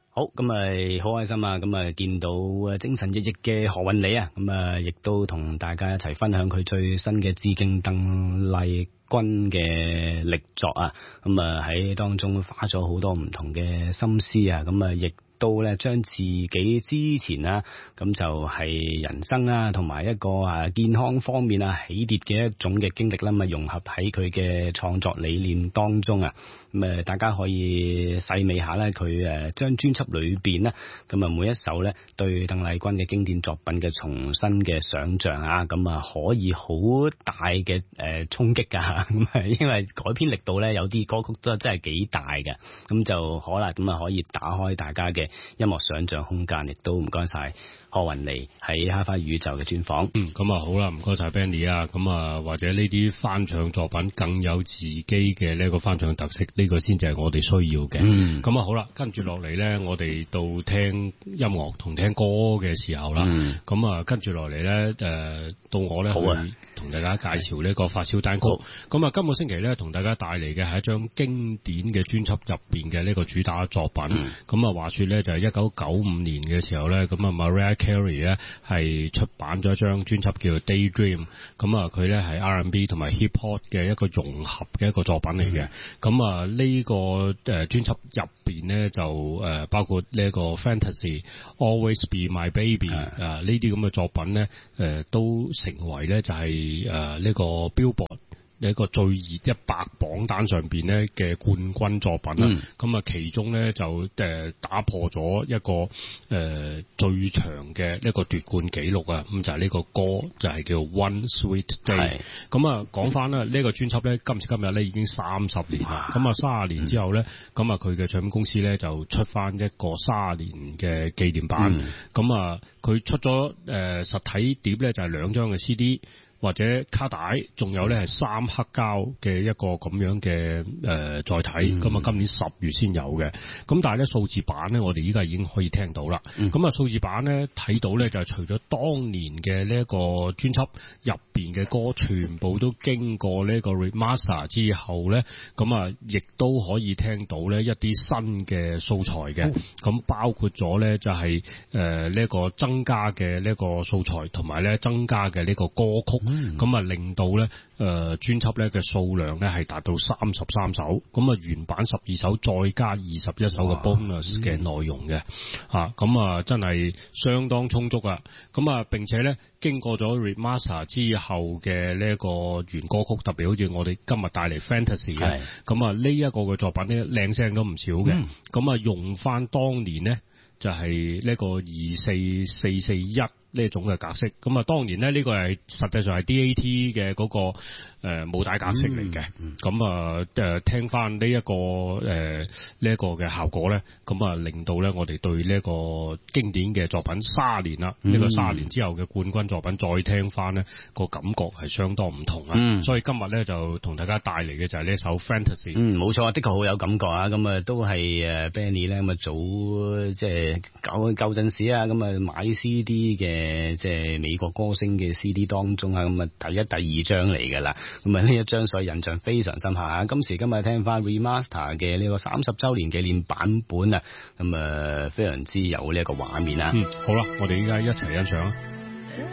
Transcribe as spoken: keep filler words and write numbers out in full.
好，咁咪好開心啊！咁啊見到精神奕奕嘅何韻梨啊，咁啊亦都同大家一齊分享佢最新嘅致敬鄧麗君嘅力作啊！咁啊喺當中花咗好多唔同嘅心思啊！咁啊亦都咧將自己之前啊，咁就係人生啊，同埋一個啊健康方面啊起跌嘅一種嘅經歷啦，咁啊融合喺佢嘅創作理念當中啊，咁誒大家可以細味下咧，佢誒將專輯裏邊咧，咁啊每一首咧對鄧麗君嘅經典作品嘅重新嘅想像啊，咁啊可以好大嘅誒衝擊㗎，咁啊因為改編力度咧有啲歌曲都真係幾大嘅，咁就可能咁啊可以打開大家嘅音樂想像空間，亦都唔該晒何韻梨喺哈花宇宙嘅專訪。 嗯，咁啊好啦，唔該晒 Benny 啊，咁啊或者呢啲翻唱作品更有自己嘅呢個翻唱特色，呢、這個先至係我哋需要嘅。嗯，咁啊好啦，跟住落嚟咧，我哋到聽音樂同聽歌嘅時候啦。嗯，咁啊跟住落嚟咧，誒到我咧去同大家介紹呢個發燒單曲。咁啊今個星期咧同大家帶嚟嘅係一張經典嘅專輯入邊嘅呢個主打作品。咁啊、嗯、話說咧就係一九九五年嘅時候咧，咁啊 Mariah Carey 咧係出版咗一張專輯叫做 Daydream， 咁啊佢咧係 R and B 同埋 Hip Hop 嘅一個融合嘅一個作品嚟嘅。咁啊呢個誒專輯入邊咧就誒包括呢一個 Fantasy、Always Be My Baby 啊呢啲咁嘅作品咧誒都成為咧就係誒呢個 Billboard一個最熱一百榜單上邊咧嘅冠軍作品啦，咁啊、嗯、其中咧就誒打破咗一個誒、呃、最長嘅一個奪冠紀錄啊，咁就係呢個歌就係、是、叫 One Sweet Day。咁啊講翻啦，呢個專輯咧今時今日咧已經三十年啦，咁啊三十年之後咧，咁啊佢嘅唱片公司咧就出翻一個三十年嘅紀念版，咁啊佢出咗誒、呃、實體碟咧就係兩張嘅 C D。或者卡帶，仲有咧係三黑膠嘅一個咁樣嘅誒載體，咁啊、嗯、今年十月先有嘅。咁但係咧數字版咧，我哋依家已經可以聽到啦。咁啊數字版咧睇到咧就係除咗當年嘅呢一個專輯入邊嘅歌，全部都經過呢個 remaster 之後咧，咁啊亦都可以聽到咧一啲新嘅素材嘅。咁、嗯、包括咗咧就係誒呢一個增加嘅呢個素材，同埋咧增加嘅呢個歌曲。咁啊，令到咧誒專輯咧嘅數量咧係達到三十三首，咁啊原版十二首，再加二十一首嘅 bonus 嘅內容嘅，嚇咁啊真係相當充足啊！咁啊並且咧經過咗 remaster 之後嘅呢一個原歌曲，特別好似我哋今日帶嚟 Fantasy 嘅，咁啊呢一個嘅作品咧靚聲都唔少嘅，咁啊、嗯、用翻當年咧就係呢個二四四四一。呢一種嘅格式，咁啊當然咧呢個係實際上係 D A T 嘅嗰個誒母帶格式嚟嘅，咁啊誒聽翻呢一個誒呢一個嘅效果咧，咁啊令到咧我哋對呢一個經典嘅作品卅年啦，呢、嗯、個卅年之後嘅冠軍作品再聽翻咧個感覺係相當唔同啊，嗯、所以今日咧就同大家帶嚟嘅就係呢首 Fantasy。嗯， 冇錯啊，的確好有感覺啊，咁啊都係誒 Benny 咧咁啊早即係舊舊陣時啊，咁啊買 C D 嘅。誒，即係美國歌星嘅 C D 當中啊，咁啊第一、第二張嚟噶啦，咁啊呢一張所以印象非常深刻啊！今時今日聽翻 remaster 嘅呢個三十週年紀念版本啊，咁啊非常之有呢一個畫面啊！ 嗯，好啦，我哋依家一齊欣賞。